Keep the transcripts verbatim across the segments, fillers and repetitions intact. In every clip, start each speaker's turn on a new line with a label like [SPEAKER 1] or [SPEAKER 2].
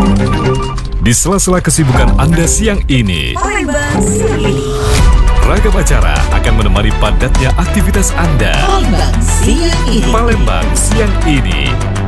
[SPEAKER 1] Di sela-sela kesibukan Anda siang ini,
[SPEAKER 2] Palembang siang ini.
[SPEAKER 1] ragam acara akan menemani padatnya aktivitas Anda.
[SPEAKER 2] Palembang siang ini.
[SPEAKER 1] Palembang siang ini.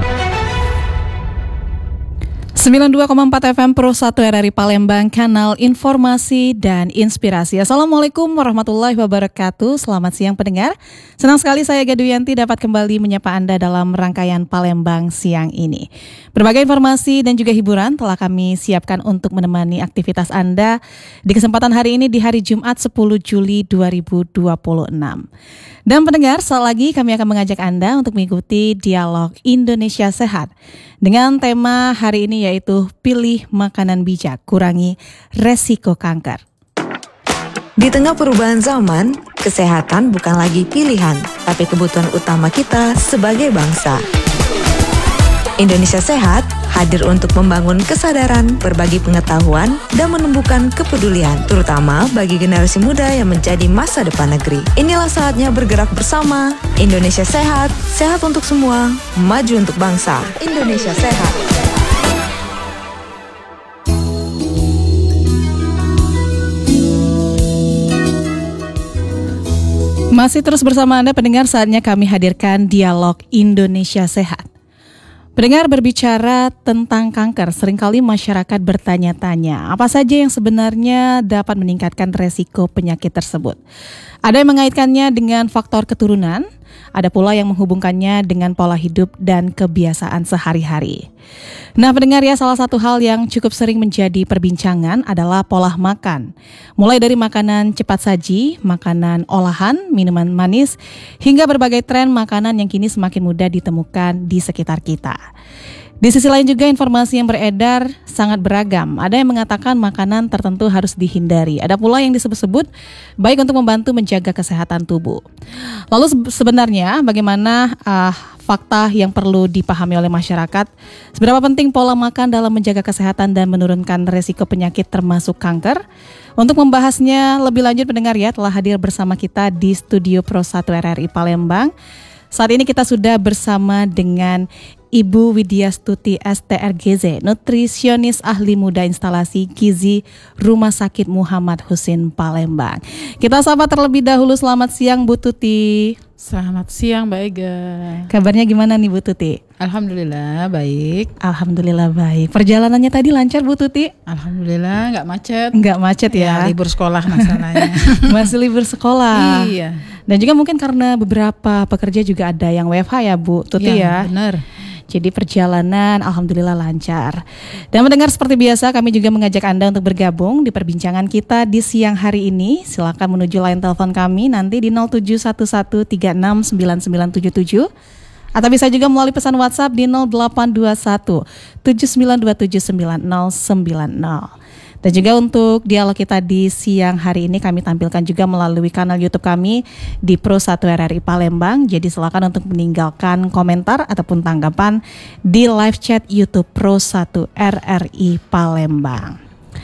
[SPEAKER 3] sembilan puluh dua koma empat F M Pro satu R R I Palembang, kanal informasi dan inspirasi. Assalamualaikum warahmatullahi wabarakatuh. Selamat siang pendengar. Senang sekali saya Gaduyanti dapat kembali menyapa Anda dalam rangkaian Palembang siang ini. Berbagai informasi dan juga hiburan telah kami siapkan untuk menemani aktivitas Anda di kesempatan hari ini di hari Jumat sepuluh Juli dua ribu dua puluh enam. Dan pendengar, sekali lagi kami akan mengajak Anda untuk mengikuti dialog Indonesia Sehat dengan tema hari ini yaitu pilih makanan bijak, kurangi resiko kanker.
[SPEAKER 2] Di tengah perubahan zaman, kesehatan bukan lagi pilihan, tapi kebutuhan utama kita sebagai bangsa. Indonesia Sehat hadir untuk membangun kesadaran, berbagi pengetahuan, dan menumbuhkan kepedulian, terutama bagi generasi muda yang menjadi masa depan negeri. Inilah saatnya bergerak bersama. Indonesia Sehat, sehat untuk semua, maju untuk bangsa. Indonesia Sehat.
[SPEAKER 3] Masih terus bersama Anda pendengar, saatnya kami hadirkan dialog Indonesia Sehat. Pendengar, berbicara tentang kanker, seringkali masyarakat bertanya-tanya apa saja yang sebenarnya dapat meningkatkan resiko penyakit tersebut. Ada yang mengaitkannya dengan faktor keturunan, ada pula yang menghubungkannya dengan pola hidup dan kebiasaan sehari-hari. Nah pendengar ya, salah satu hal yang cukup sering menjadi perbincangan adalah pola makan. Mulai dari makanan cepat saji, makanan olahan, minuman manis, hingga berbagai tren makanan yang kini semakin mudah ditemukan di sekitar kita. Di sisi lain juga informasi yang beredar sangat beragam. Ada yang mengatakan makanan tertentu harus dihindari. Ada pula yang disebut-sebut baik untuk membantu menjaga kesehatan tubuh. Lalu sebenarnya bagaimana uh, fakta yang perlu dipahami oleh masyarakat? Seberapa penting pola makan dalam menjaga kesehatan dan menurunkan resiko penyakit termasuk kanker? Untuk membahasnya lebih lanjut pendengar ya, telah hadir bersama kita di studio Pro satu R R I Palembang. Saat ini kita sudah bersama dengan Ibu Widya Stuti S T R G Z, nutrisionis ahli muda instalasi gizi Rumah Sakit Muhammad Husin Palembang. Kita sapa terlebih dahulu, selamat siang Bu Tuti.
[SPEAKER 4] Selamat siang Mbak Ega.
[SPEAKER 3] Kabarnya gimana nih Bu Tuti?
[SPEAKER 4] Alhamdulillah baik.
[SPEAKER 3] Alhamdulillah baik. Perjalanannya tadi lancar Bu Tuti?
[SPEAKER 4] Alhamdulillah nggak macet.
[SPEAKER 3] Nggak macet ya?
[SPEAKER 4] Ya libur sekolah masalahnya.
[SPEAKER 3] Masih libur sekolah.
[SPEAKER 4] Iya.
[SPEAKER 3] Dan juga mungkin karena beberapa pekerja juga ada yang W F H ya Bu Tuti ya?
[SPEAKER 4] Ya benar.
[SPEAKER 3] Jadi perjalanan alhamdulillah lancar. Dan mendengar seperti biasa kami juga mengajak Anda untuk bergabung di perbincangan kita di siang hari ini. Silakan menuju line telepon kami nanti di nol tujuh satu satu tiga enam sembilan sembilan tujuh tujuh. Atau bisa juga melalui pesan WhatsApp di nol delapan dua satu tujuh sembilan dua tujuh sembilan nol sembilan nol. Dan juga untuk dialog kita di siang hari ini kami tampilkan juga melalui kanal YouTube kami di Pro satu R R I Palembang. Jadi silakan untuk meninggalkan komentar ataupun tanggapan di live chat YouTube Pro satu R R I Palembang.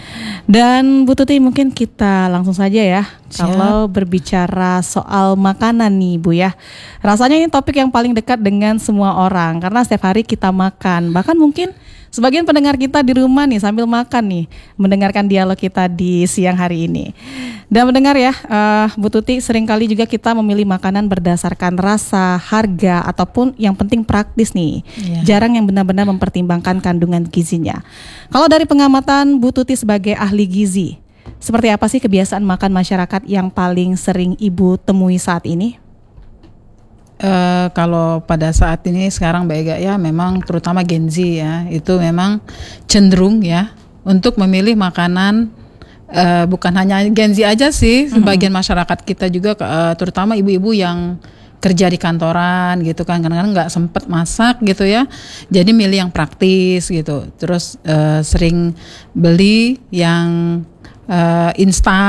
[SPEAKER 3] Dan Bu Tuti mungkin kita langsung saja ya. Siap. Kalau berbicara soal makanan nih Bu ya, rasanya ini topik yang paling dekat dengan semua orang karena setiap hari kita makan. Bahkan mungkin sebagian pendengar kita di rumah nih sambil makan nih mendengarkan dialog kita di siang hari ini. Dan mendengar ya, uh, Bu Tuti, seringkali juga kita memilih makanan berdasarkan rasa, harga, ataupun yang penting praktis nih. Yeah. Jarang yang benar-benar mempertimbangkan kandungan gizinya. Kalau dari pengamatan Bu Tuti sebagai ahli gizi, seperti apa sih kebiasaan makan masyarakat yang paling sering Ibu temui saat ini?
[SPEAKER 4] Uh, kalau pada saat ini sekarang Mbak Ega ya memang terutama Gen Z ya itu memang cenderung ya untuk memilih makanan. Uh, bukan hanya Gen Z aja sih, sebagian mm-hmm. masyarakat kita juga uh, terutama ibu-ibu yang kerja di kantoran gitu kan, kadang-kadang nggak sempet masak gitu ya, jadi milih yang praktis gitu, terus uh, sering beli yang uh, instan.